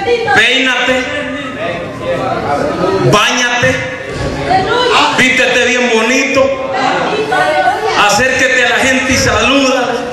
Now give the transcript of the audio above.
peínate, báñate, vístete bien bonito, acérquete a la gente y saluda.